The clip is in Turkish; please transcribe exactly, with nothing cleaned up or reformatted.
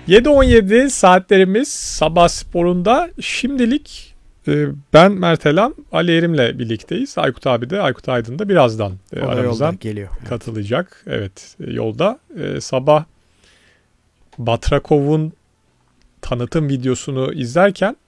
yedi on yedi saatlerimiz sabah sporunda. Şimdilik e, ben Mert Elam, Ali Erim'le birlikteyiz. Aykut abi de, Aykut Aydın da birazdan e, aramızdan geliyor. katılacak. Evet, e, yolda. E, sabah Batrakov'un tanıtım videosunu izlerken